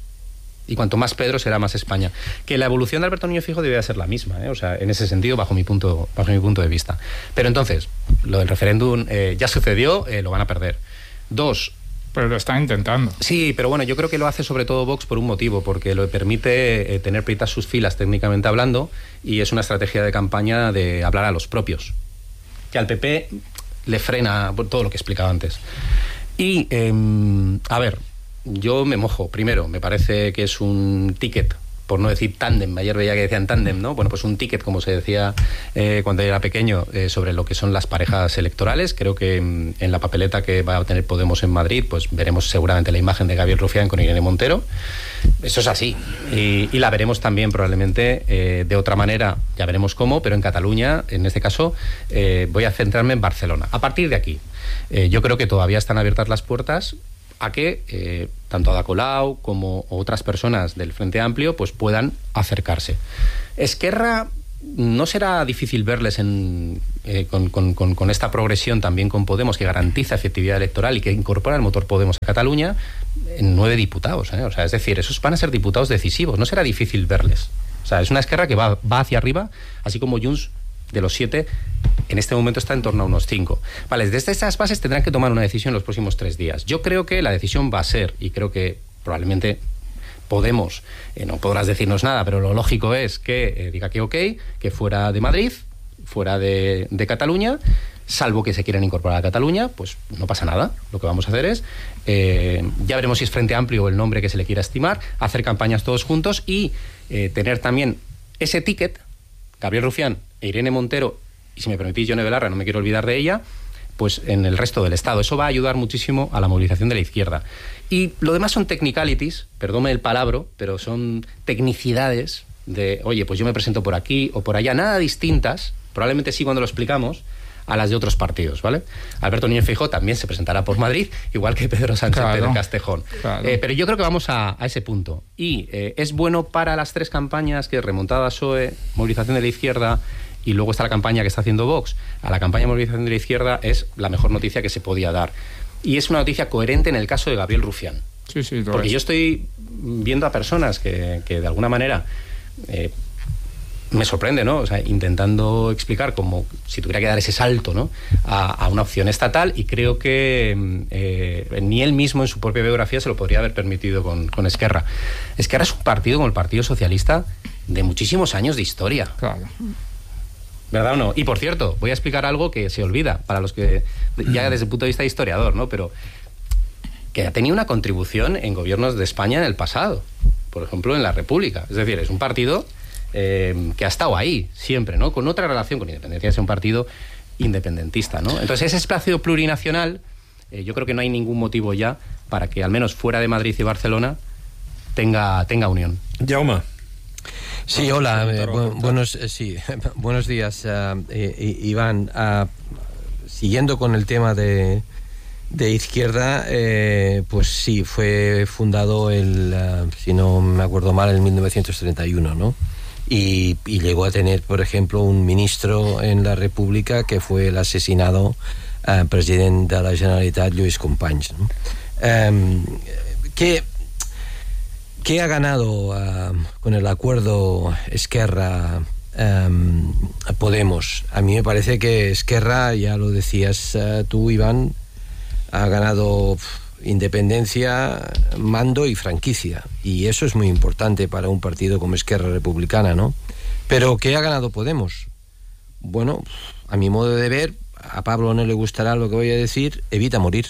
Y cuanto más Pedro, será más España. Que la evolución de Alberto Núñez Feijóo debería ser la misma, ¿eh? O sea, en ese sentido, bajo mi punto de vista. Pero entonces, lo del referéndum ya sucedió, lo van a perder. 2. Pero lo están intentando. Sí, pero bueno, yo creo que lo hace sobre todo Vox por un motivo, porque lo permite tener prietas sus filas técnicamente hablando, y es una estrategia de campaña de hablar a los propios, que al PP le frena por todo lo que he explicado antes. Y, a ver, yo me mojo. Primero, me parece que es un ticket, por no decir tándem. Ayer veía que decían tándem, ¿no? Bueno, pues un ticket, como se decía cuando yo era pequeño, sobre lo que son las parejas electorales. Creo que en la papeleta que va a tener Podemos en Madrid, pues veremos seguramente la imagen de Gabriel Rufián con Irene Montero. Eso es así. Y la veremos también probablemente de otra manera, ya veremos cómo, pero en Cataluña, en este caso, voy a centrarme en Barcelona. A partir de aquí, yo creo que todavía están abiertas las puertas a que tanto Ada Colau como otras personas del Frente Amplio pues puedan acercarse. Esquerra, no será difícil verles con esta progresión también con Podemos, que garantiza efectividad electoral y que incorpora el motor Podemos a Cataluña, en 9 diputados. O sea, es decir, esos van a ser diputados decisivos. No será difícil verles. O sea, es una Esquerra que va hacia arriba, así como Junts, de los 7, en este momento está en torno a unos 5. Vale, desde estas bases tendrán que tomar una decisión en los próximos 3 días. Yo creo que la decisión va a ser, y creo que probablemente Podemos, no podrás decirnos nada, pero lo lógico es que diga que ok, que fuera de Madrid, fuera de Cataluña, salvo que se quieran incorporar a Cataluña, pues no pasa nada. Lo que vamos a hacer es, ya veremos si es Frente Amplio o el nombre que se le quiera estimar, hacer campañas todos juntos y tener también ese ticket, Gabriel Rufián e Irene Montero, y si me permitís, Yone Belarra, no me quiero olvidar de ella, pues en el resto del Estado. Eso va a ayudar muchísimo a la movilización de la izquierda. Y lo demás son technicalities, perdónme el palabra, pero son tecnicidades de, oye, pues yo me presento por aquí o por allá, nada distintas, probablemente sí cuando lo explicamos, a las de otros partidos, ¿vale? Alberto Núñez Feijóo también se presentará por Madrid, igual que Pedro Sánchez Pérez Castejón. Claro. Pero yo creo que vamos a ese punto. Y es bueno para las 3 campañas, que remontada a PSOE, movilización de la izquierda, y luego está la campaña que está haciendo Vox. A la campaña de movilización de la izquierda es la mejor noticia que se podía dar. Y es una noticia coherente en el caso de Gabriel Rufián. Sí, porque yo estoy viendo a personas que de alguna manera me sorprende, ¿no? O sea, intentando explicar como si tuviera que dar ese salto, ¿no? a una opción estatal, y creo que ni él mismo en su propia biografía se lo podría haber permitido con Esquerra. Esquerra es un partido como el Partido Socialista de muchísimos años de historia. Claro. ¿Verdad o no? Y por cierto, voy a explicar algo que se olvida para los que, ya desde el punto de vista de historiador, ¿no? Pero que ha tenido una contribución en gobiernos de España en el pasado, por ejemplo en la República. Es decir, es un partido que ha estado ahí siempre, ¿no? Con otra relación con independencia, es un partido independentista, ¿no? Entonces ese espacio plurinacional, yo creo que no hay ningún motivo ya para que al menos fuera de Madrid y Barcelona tenga unión. Jaume. Sí, hola, buenos días, Iván. Siguiendo con el tema de izquierda, pues sí, fue fundado si no me acuerdo mal, en 1931, ¿no? Y llegó a tener, por ejemplo, un ministro en la República que fue el asesinado presidente de la Generalitat, Lluís Companys, ¿no? ¿Qué ha ganado con el acuerdo Esquerra Podemos? A mí me parece que Esquerra, ya lo decías tú, Iván, ha ganado independencia, mando y franquicia, y eso es muy importante para un partido como Esquerra Republicana, ¿no? Pero ¿qué ha ganado Podemos? Bueno, a mi modo de ver, a Pablo no le gustará lo que voy a decir, evita morir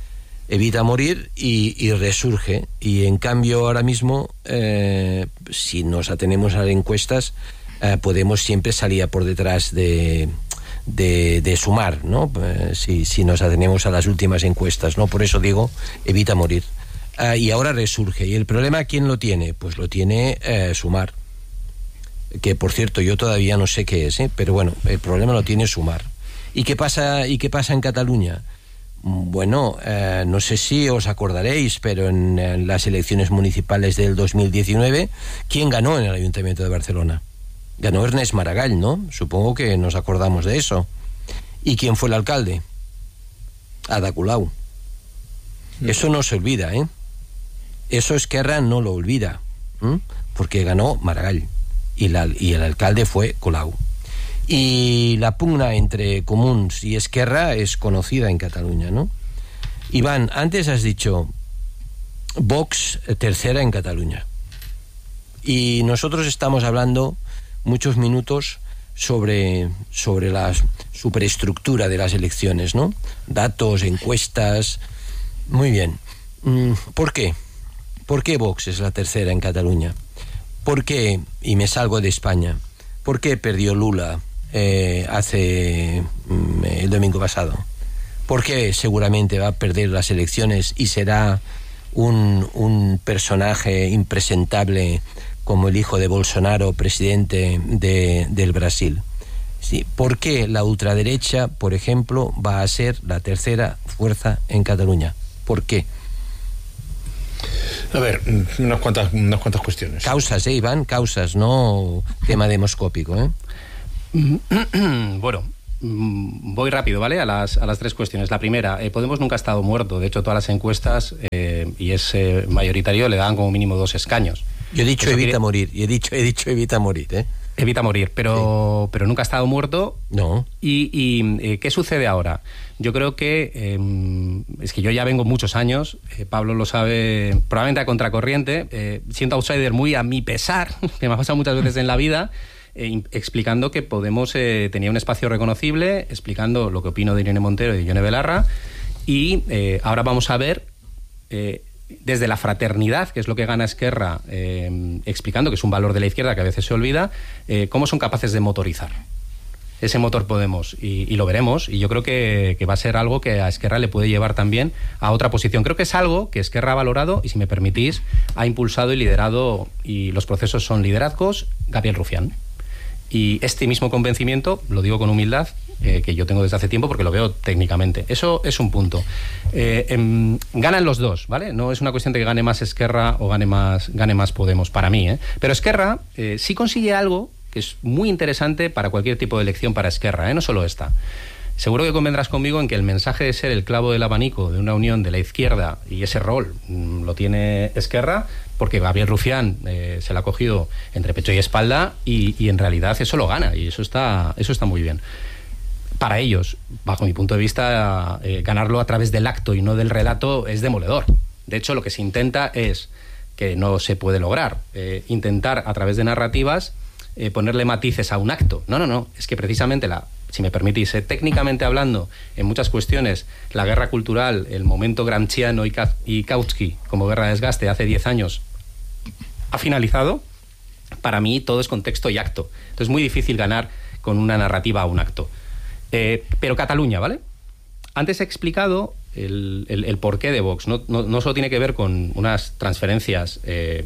y resurge. Y en cambio ahora mismo, si nos atenemos a las encuestas, Podemos siempre salía por detrás de Sumar, ¿no? Si nos atenemos a las últimas encuestas, ¿no? Por eso digo, evita morir. Y ahora resurge. ¿Y el problema quién lo tiene? Pues lo tiene Sumar, que por cierto yo todavía no sé qué es, pero bueno, el problema lo tiene Sumar. ¿Y qué pasa en Cataluña? Bueno, no sé si os acordaréis, pero en las elecciones municipales del 2019, ¿quién ganó en el Ayuntamiento de Barcelona? Ganó Ernest Maragall, ¿no? Supongo que nos acordamos de eso. ¿Y quién fue el alcalde? Ada Colau. Eso no se olvida, ¿eh? Eso Esquerra no lo olvida, porque ganó Maragall y el alcalde fue Colau. Y la pugna entre Comuns y Esquerra es conocida en Cataluña, ¿no? Iván, antes has dicho Vox tercera en Cataluña. Y nosotros estamos hablando muchos minutos sobre la superestructura de las elecciones, ¿no? Datos, encuestas. Muy bien. ¿Por qué? ¿Por qué Vox es la tercera en Cataluña? ¿Por qué, y me salgo de España, por qué perdió Lula hace el domingo pasado? ¿Por qué seguramente va a perder las elecciones y será un personaje impresentable como el hijo de Bolsonaro, presidente del Brasil? Sí. ¿Por qué la ultraderecha, por ejemplo, va a ser la tercera fuerza en Cataluña? ¿Por qué? A ver, unas cuantas cuestiones. Causas, Iván, causas, no tema demoscópico, ¿eh? Bueno, voy rápido, ¿vale? A las tres cuestiones. La primera, Podemos nunca ha estado muerto. De hecho, todas las encuestas, y es mayoritario, le dan como mínimo 2 escaños. Yo he dicho morir, y he dicho evita morir, ¿eh? Evita morir, pero nunca ha estado muerto. No. ¿Y qué sucede ahora? Yo creo que es que yo ya vengo muchos años, Pablo lo sabe, probablemente a contracorriente, siendo outsider muy a mi pesar, que me ha pasado muchas veces en la vida, explicando que Podemos tenía un espacio reconocible, explicando lo que opino de Irene Montero y de Ione Belarra, y ahora vamos a ver desde la fraternidad, que es lo que gana Esquerra, explicando que es un valor de la izquierda que a veces se olvida, cómo son capaces de motorizar ese motor Podemos, y lo veremos, y yo creo que va a ser algo que a Esquerra le puede llevar también a otra posición. Creo que es algo que Esquerra ha valorado y, si me permitís, ha impulsado y liderado, y los procesos son liderazgos, Gabriel Rufián. Y este mismo convencimiento, lo digo con humildad, que yo tengo desde hace tiempo porque lo veo técnicamente. Eso es un punto. Ganan los dos, ¿vale? No es una cuestión de que gane más Esquerra o gane más Podemos, para mí, ¿eh? Pero Esquerra sí consigue algo que es muy interesante para cualquier tipo de elección para Esquerra, ¿eh? No solo esta. Seguro que convendrás conmigo en que el mensaje de ser el clavo del abanico de una unión de la izquierda, y ese rol lo tiene Esquerra, porque Gabriel Rufián se la ha cogido entre pecho y espalda, y en realidad eso lo gana, y eso está muy bien. Para ellos, bajo mi punto de vista, ganarlo a través del acto y no del relato es demoledor. De hecho, lo que se intenta es, que no se puede lograr, intentar a través de narrativas ponerle matices a un acto. No, es que precisamente si me permitís, técnicamente hablando, en muchas cuestiones, la guerra cultural, el momento gramsciano y Kautsky como guerra de desgaste hace 10 años ha finalizado. Para mí todo es contexto y acto. Entonces es muy difícil ganar con una narrativa a un acto. Pero Cataluña, ¿vale? Antes he explicado el porqué de Vox. No solo tiene que ver con unas transferencias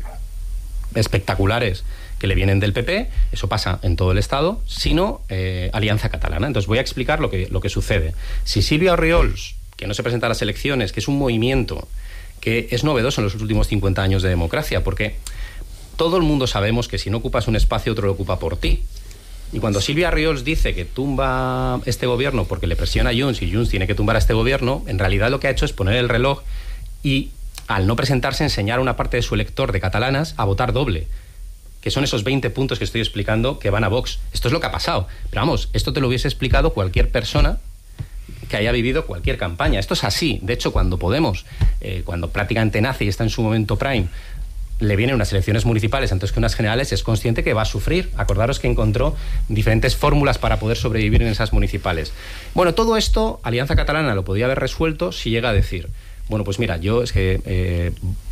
espectaculares que le vienen del PP, eso pasa en todo el Estado, sino Alianza Catalana. Entonces voy a explicar lo que sucede. Si Sílvia Orriols, que no se presenta a las elecciones, que es un movimiento que es novedoso en los últimos 50 años de democracia, porque todo el mundo sabemos que si no ocupas un espacio, otro lo ocupa por ti. Y cuando Sílvia Orriols dice que tumba este gobierno porque le presiona a Junts y Junts tiene que tumbar a este gobierno, en realidad lo que ha hecho es poner el reloj y, al no presentarse, enseñar a una parte de su elector de catalanas a votar doble, que son esos 20 puntos que estoy explicando que van a Vox. Esto es lo que ha pasado. Pero vamos, esto te lo hubiese explicado cualquier persona que haya vivido cualquier campaña. Esto es así. De hecho, cuando Podemos, cuando prácticamente nace y está en su momento prime, le vienen unas elecciones municipales antes que unas generales, es consciente que va a sufrir. Acordaros que encontró diferentes fórmulas para poder sobrevivir en esas municipales. Bueno, todo esto Alianza Catalana lo podía haber resuelto si llega a decir: bueno, pues mira, yo es que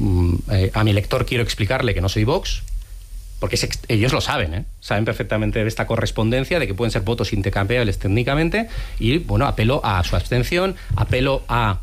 a mi elector quiero explicarle que no soy Vox, porque ellos lo saben, saben perfectamente de esta correspondencia, de que pueden ser votos intercambiables técnicamente, y bueno, apelo a su abstención, apelo a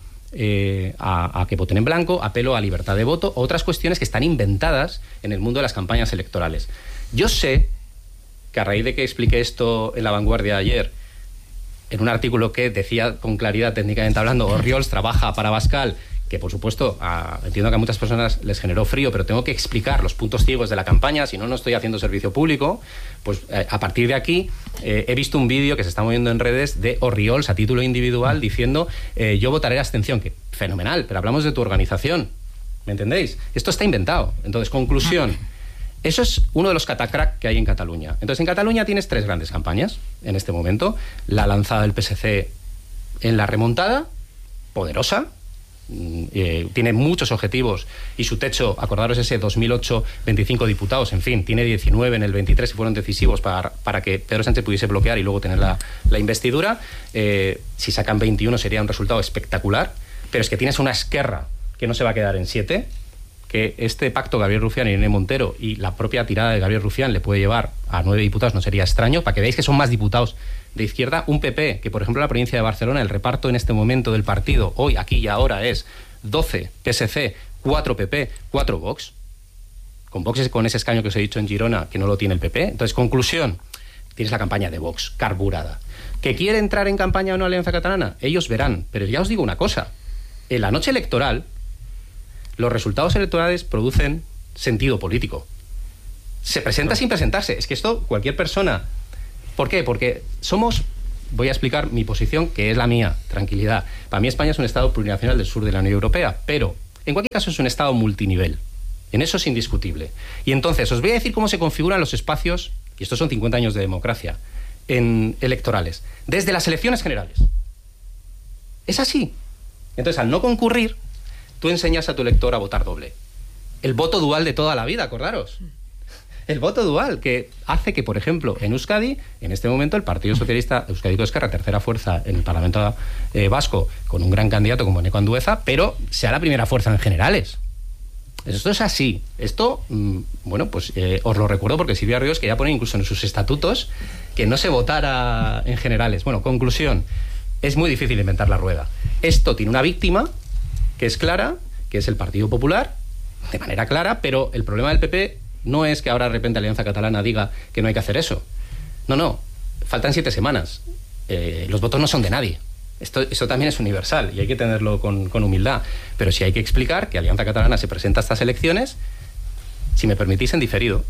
que voten en blanco, apelo a libertad de voto, otras cuestiones que están inventadas en el mundo de las campañas electorales. Yo sé que a raíz de que expliqué esto en La Vanguardia ayer, en un artículo que decía con claridad, técnicamente hablando, Orriols trabaja para Abascal, que por supuesto entiendo que a muchas personas les generó frío, pero tengo que explicar los puntos ciegos de la campaña, si no estoy haciendo servicio público. Pues a partir de aquí he visto un vídeo que se está moviendo en redes de Orriols a título individual diciendo yo votaré abstención, que fenomenal, pero hablamos de tu organización, ¿me entendéis? Esto está inventado. Entonces, conclusión, eso es uno de los catacrack que hay en Cataluña. Entonces, en Cataluña tienes 3 grandes campañas en este momento: la lanzada del PSC en la remontada, poderosa, tiene muchos objetivos y su techo, acordaros ese 2008, 25 diputados, en fin, tiene 19 en el 23 y fueron decisivos para que Pedro Sánchez pudiese bloquear y luego tener la investidura. Si sacan 21 sería un resultado espectacular, pero es que tienes una Esquerra que no se va a quedar en 7, que este pacto Gabriel Rufián y Irene Montero y la propia tirada de Gabriel Rufián le puede llevar a 9 diputados, no sería extraño, para que veáis que son más diputados de izquierda. Un PP que, por ejemplo, en la provincia de Barcelona, el reparto en este momento del partido, hoy, aquí y ahora, es 12 PSC, 4 PP, 4 Vox. Con Vox, con ese escaño que os he dicho en Girona, que no lo tiene el PP. Entonces, conclusión, tienes la campaña de Vox carburada. ¿Que quiere entrar en campaña o no Alianza Catalana? Ellos verán. Pero ya os digo una cosa, en la noche electoral, Los resultados electorales producen sentido político. Se presenta sin presentarse. Es que esto cualquier persona... ¿Por qué? Porque somos... Voy a explicar mi posición, que es la mía, tranquilidad. Para mí España es un Estado plurinacional del sur de la Unión Europea, pero en cualquier caso es un Estado multinivel. En eso es indiscutible. Y entonces os voy a decir cómo se configuran los espacios, y estos son 50 años de democracia, electorales, desde las elecciones generales. Es así. Entonces, al no concurrir, tú enseñas a tu elector a votar doble. El voto dual de toda la vida, acordaros. El voto dual, que hace que, por ejemplo, en Euskadi, en este momento, el Partido Socialista Euskadiko Ezkerra, tercera fuerza en el Parlamento vasco, con un gran candidato como Eneko Andueza, pero sea la primera fuerza en generales. Esto es así. Esto, bueno, pues os lo recuerdo porque Silvia Ríos quería poner incluso en sus estatutos que no se votara en generales. Bueno, conclusión, es muy difícil inventar la rueda. Esto tiene una víctima que es clara, que es el Partido Popular, de manera clara, pero el problema del PP no es que ahora de repente Alianza Catalana diga que no hay que hacer eso. No. Faltan 7 semanas. Los votos no son de nadie. Esto también es universal y hay que tenerlo con humildad. Pero sí hay que explicar que Alianza Catalana se presenta a estas elecciones, si me permitís, en diferido.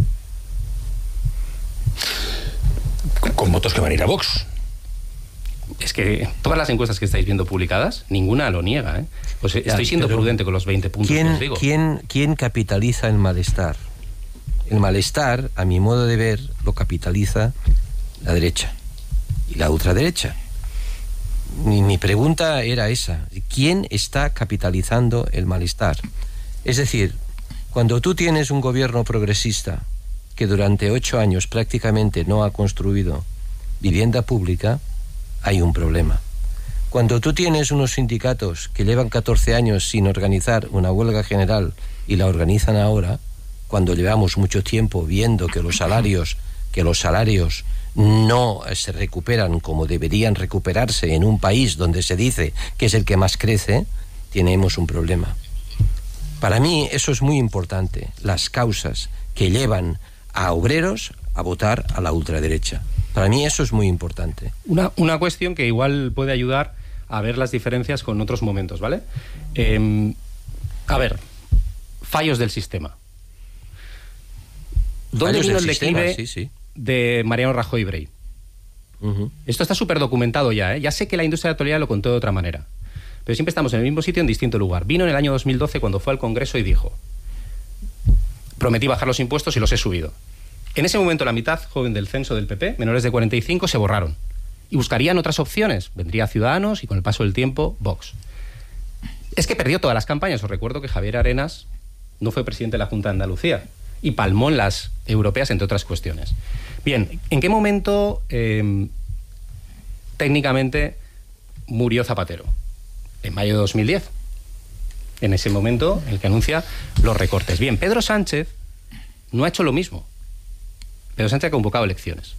Con votos que van a ir a Vox. Es que todas las encuestas que estáis viendo publicadas, ninguna lo niega, ¿eh? Pues estoy siendo prudente con los 20 puntos que os digo. ¿Quién capitaliza el malestar? El malestar, a mi modo de ver, lo capitaliza la derecha y la ultraderecha. Mi pregunta era esa. ¿Quién está capitalizando el malestar? Es decir, cuando tú tienes un gobierno progresista que durante 8 años prácticamente no ha construido vivienda pública, hay un problema. Cuando tú tienes unos sindicatos que llevan 14 años sin organizar una huelga general y la organizan ahora, cuando llevamos mucho tiempo viendo que los salarios no se recuperan como deberían recuperarse en un país donde se dice que es el que más crece, tenemos un problema. Para mí eso es muy importante, las causas que llevan a obreros a votar a la ultraderecha. Para mí eso es muy importante. Una cuestión que igual puede ayudar a ver las diferencias con otros momentos, ¿vale? A ver, fallos del sistema. ¿Dónde vino el declive de Mariano Rajoy Brey? Esto está súper documentado ya, ¿eh? Ya sé que la industria de la actualidad lo contó de otra manera, pero siempre estamos en el mismo sitio en distinto lugar. Vino en el año 2012 cuando fue al Congreso y dijo: prometí bajar los impuestos y los he subido. En ese momento la mitad joven del censo del PP, menores de 45, se borraron y buscarían otras opciones. Vendría Ciudadanos y con el paso del tiempo Vox. Es que perdió todas las campañas. Os recuerdo que Javier Arenas no fue presidente de la Junta de Andalucía y palmó en las europeas, entre otras cuestiones. Bien, ¿en qué momento técnicamente murió Zapatero? En mayo de 2010. En ese momento, el que anuncia los recortes. Bien, Pedro Sánchez no ha hecho lo mismo. Pedro Sánchez ha convocado elecciones.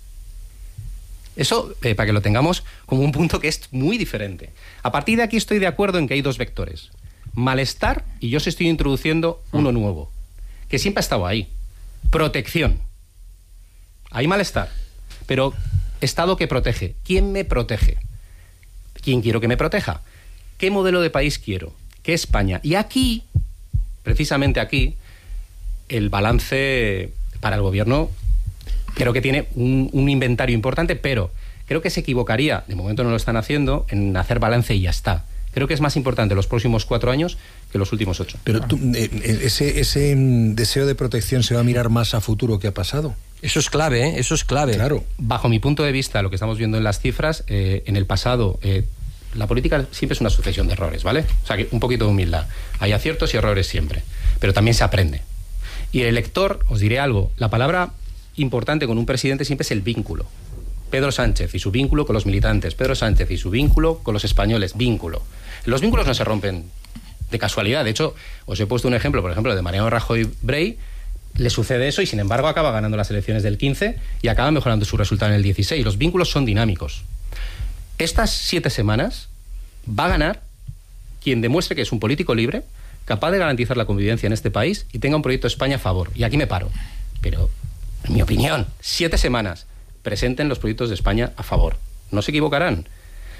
Eso, para que lo tengamos como un punto que es muy diferente. A partir de aquí estoy de acuerdo en que hay 2 vectores. Malestar, y yo os estoy introduciendo uno nuevo, que siempre ha estado ahí. Protección. Hay malestar, pero Estado que protege. ¿Quién me protege? ¿Quién quiero que me proteja? ¿Qué modelo de país quiero? ¿Qué España? Y aquí, precisamente aquí, el balance para el gobierno creo que tiene un inventario importante, pero creo que se equivocaría, de momento no lo están haciendo, en hacer balance y ya está. Creo que es más importante los próximos 4 años que los últimos 8. Pero ese deseo de protección se va a mirar más a futuro que a pasado. Eso es clave, ¿eh? Eso es clave. Claro. Bajo mi punto de vista, lo que estamos viendo en las cifras, en el pasado, la política siempre es una sucesión de errores, ¿vale? O sea, que un poquito de humildad. Hay aciertos y errores siempre, pero también se aprende. Y el elector, os diré algo, la palabra importante con un presidente siempre es el vínculo. Pedro Sánchez y su vínculo con los militantes, Pedro Sánchez y su vínculo con los españoles, vínculo. Los vínculos no se rompen de casualidad. De hecho, os he puesto un ejemplo, por ejemplo, de Mariano Rajoy Brey. Le sucede eso y, sin embargo, acaba ganando las elecciones del 15 y acaba mejorando su resultado en el 16. Los vínculos son dinámicos. Estas 7 semanas va a ganar quien demuestre que es un político libre, capaz de garantizar la convivencia en este país y tenga un proyecto de España a favor. Y aquí me paro. Pero, en mi opinión, 7 semanas presenten los proyectos de España a favor. No se equivocarán.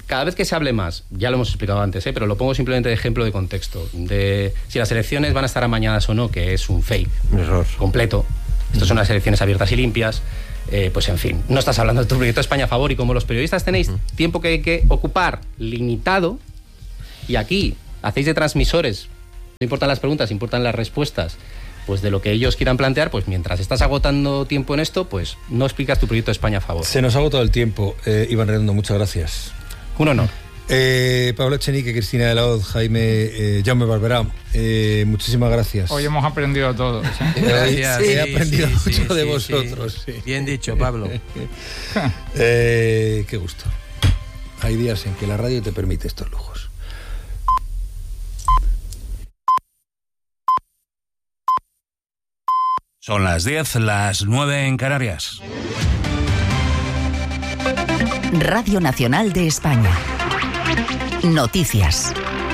cada vez que se hable más, ya lo hemos explicado antes, pero lo pongo simplemente de ejemplo de contexto, de si las elecciones van a estar amañadas o no, que es un fake, Un error completo. Estas son unas elecciones abiertas y limpias. Pues en fin, no estás hablando de tu proyecto España a favor, y como los periodistas tenéis tiempo que ocupar limitado, y aquí hacéis de transmisores, no importan las preguntas, importan las respuestas, pues de lo que ellos quieran plantear, pues mientras estás agotando tiempo en esto, pues no explicas tu proyecto España a favor. Se nos ha agotado el tiempo. Iván Redondo, muchas gracias. Un honor. Pablo Echenique, Cristina de la Hoz, Jaume Barberá, muchísimas gracias. Hoy hemos aprendido todos. Gracias. He aprendido mucho de vosotros. Sí. Bien dicho, Pablo. Qué gusto. Hay días en que la radio te permite estos lujos. Son las 10, las 9 en Canarias. Radio Nacional de España. Noticias.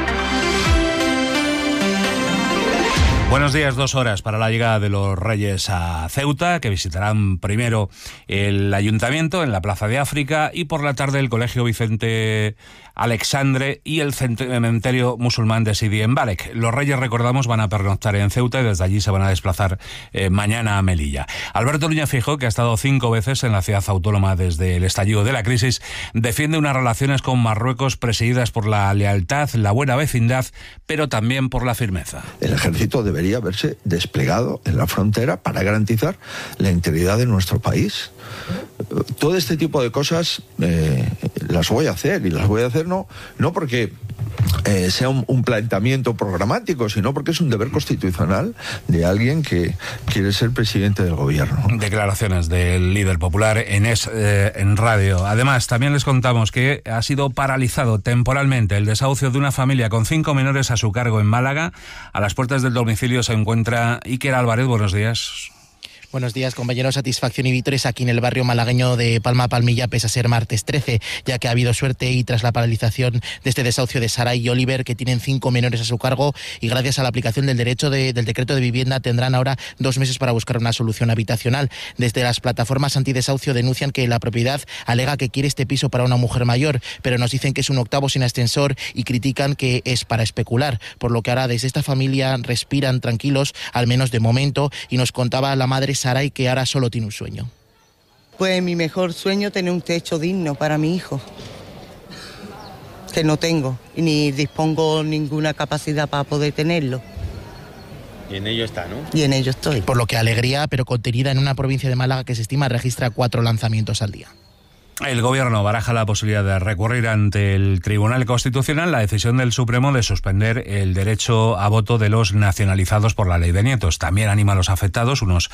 Buenos días, 2 horas para la llegada de los Reyes a Ceuta, que visitarán primero el Ayuntamiento en la Plaza de África y por la tarde el Colegio Vicente Alexandre y el cementerio musulmán de Sidi en Balek. Los Reyes, recordamos, van a pernoctar en Ceuta y desde allí se van a desplazar mañana a Melilla. Alberto Núñez Feijóo, que ha estado 5 veces en la ciudad autónoma desde el estallido de la crisis, defiende unas relaciones con Marruecos presididas por la lealtad, la buena vecindad, pero también por la firmeza. El ejército debería haberse desplegado en la frontera para garantizar la integridad de nuestro país. Todo este tipo de cosas las voy a hacer, y las voy a hacer no porque sea un planteamiento programático, sino porque es un deber constitucional de alguien que quiere ser presidente del gobierno. Declaraciones del líder popular en radio. Además, también les contamos que ha sido paralizado temporalmente el desahucio de una familia con 5 menores a su cargo en Málaga. A las puertas del domicilio se encuentra Iker Álvarez. Buenos días. Buenos días, compañeros. Satisfacción y víctores aquí en el barrio malagueño de Palma Palmilla, pese a ser martes 13, ya que ha habido suerte y tras la paralización de este desahucio de Saray y Oliver, que tienen 5 menores a su cargo, y gracias a la aplicación del del decreto de vivienda, tendrán ahora 2 meses para buscar una solución habitacional. Desde las plataformas antidesahucio denuncian que la propiedad alega que quiere este piso para una mujer mayor, pero nos dicen que es un octavo sin ascensor y critican que es para especular, por lo que ahora desde esta familia respiran tranquilos, al menos de momento, y nos contaba la madre Saray que ahora solo tiene un sueño. Pues mi mejor sueño es tener un techo digno para mi hijo, que no tengo, ni dispongo ninguna capacidad para poder tenerlo. Y en ello está, ¿no? Y en ello estoy. Por lo que alegría, pero contenida en una provincia de Málaga que se estima registra 4 lanzamientos al día. El Gobierno baraja la posibilidad de recurrir ante el Tribunal Constitucional la decisión del Supremo de suspender el derecho a voto de los nacionalizados por la ley de nietos. También anima a los afectados, unos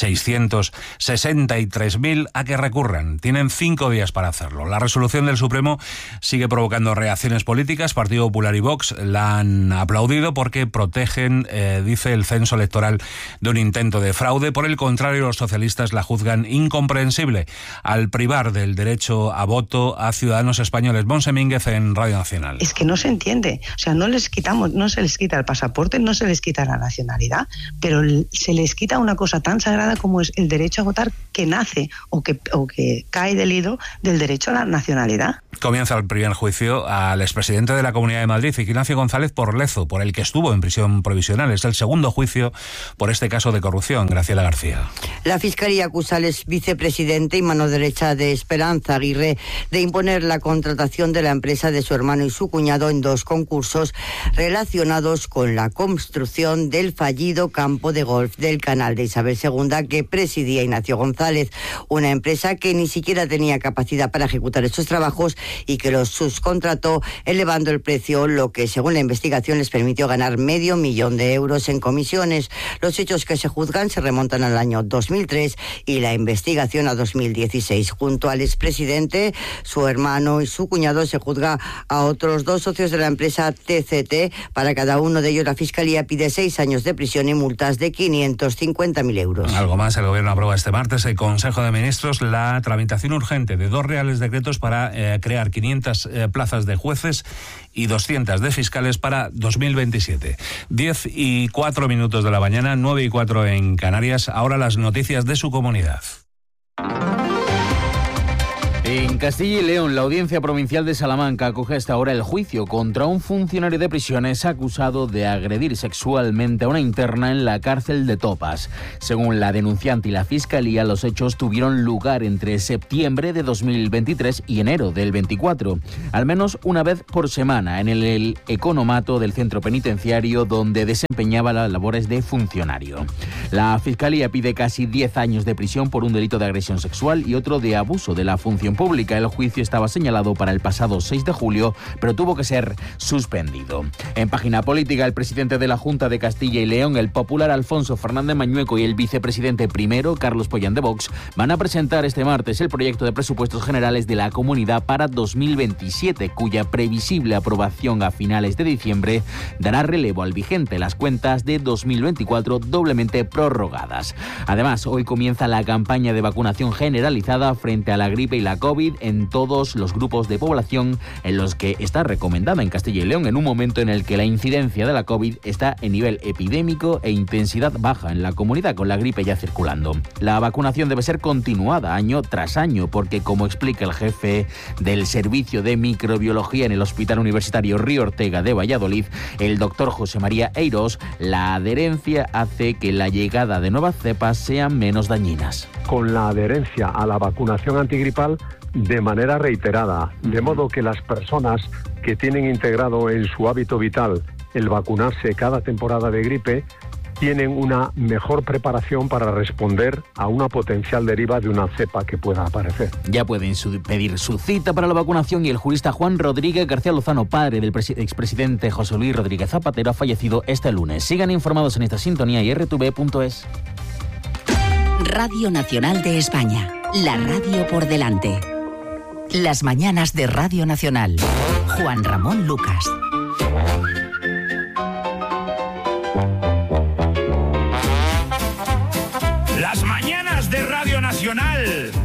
663.000, a que recurran. Tienen 5 días para hacerlo. La resolución del Supremo sigue provocando reacciones políticas. Partido Popular y Vox la han aplaudido porque protegen, dice, el censo electoral de un intento de fraude. Por el contrario, los socialistas la juzgan incomprensible al privar del derecho a voto a ciudadanos españoles. Monse Mínguez en Radio Nacional. Es que no se entiende, o sea, no se les quita el pasaporte, no se les quita la nacionalidad, pero se les quita una cosa tan sagrada como es el derecho a votar, que nace o que cae del hilo del derecho a la nacionalidad. Comienza el primer juicio al expresidente de la Comunidad de Madrid, Ignacio González Porlezo, por el que estuvo en prisión provisional. Es el segundo juicio por este caso de corrupción. Graciela García. La Fiscalía acusa al exvicepresidente y mano derecha de Esperanza Aguirre de imponer la contratación de la empresa de su hermano y su cuñado en 2 concursos relacionados con la construcción del fallido campo de golf del Canal de Isabel II que presidía Ignacio González, una empresa que ni siquiera tenía capacidad para ejecutar estos trabajos y que los subcontrató elevando el precio, lo que según la investigación les permitió ganar $500.000 euros en comisiones. Los hechos que se juzgan se remontan al año 2003 y la investigación a 2016. Junto al expresidente, su hermano y su cuñado, se juzga a otros 2 socios de la empresa TCT. Para cada uno de ellos la Fiscalía pide 6 años de prisión y multas de 550.000 euros. Algo más, el Gobierno aprueba este martes el Consejo de Ministros la tramitación urgente de 2 reales decretos para crear 500 plazas de jueces y 200 de fiscales para 2027. 10:04 de la mañana, 9:04 en Canarias. Ahora las noticias de su comunidad. En Castilla y León, la Audiencia Provincial de Salamanca acoge hasta ahora el juicio contra un funcionario de prisiones acusado de agredir sexualmente a una interna en la cárcel de Topas. Según la denunciante y la Fiscalía, los hechos tuvieron lugar entre septiembre de 2023 y enero del 24, al menos una vez por semana, en el economato del centro penitenciario donde desempeñaba las labores de funcionario. La Fiscalía pide casi 10 años de prisión por un delito de agresión sexual y otro de abuso de la función pública. El juicio estaba señalado para el pasado 6 de julio, pero tuvo que ser suspendido. En página política, el presidente de la Junta de Castilla y León, el popular Alfonso Fernández Mañueco, y el vicepresidente primero, Carlos Pollán de Vox, van a presentar este martes el proyecto de presupuestos generales de la comunidad para 2027, cuya previsible aprobación a finales de diciembre dará relevo al vigente, las cuentas de 2024 doblemente prorrogadas. Además, hoy comienza la campaña de vacunación generalizada frente a la gripe y la COVID en todos los grupos de población en los que está recomendada en Castilla y León, en un momento en el que la incidencia de la COVID está en nivel epidémico e intensidad baja en la comunidad, con la gripe ya circulando. La vacunación debe ser continuada año tras año porque, como explica el jefe del Servicio de Microbiología en el Hospital Universitario Río Ortega de Valladolid, el doctor José María Eiros, la adherencia hace que la llegada de nuevas cepas sean menos dañinas. Con la adherencia a la vacunación antigripal de manera reiterada, de modo que las personas que tienen integrado en su hábito vital el vacunarse cada temporada de gripe tienen una mejor preparación para responder a una potencial deriva de una cepa que pueda aparecer. Ya pueden pedir su cita para la vacunación y el jurista Juan Rodríguez García Lozano, padre del expresidente José Luis Rodríguez Zapatero, ha fallecido este lunes. Sigan informados en esta sintonía y rtv.es. Radio Nacional de España, la radio por delante. Las mañanas de Radio Nacional. Juan Ramón Lucas.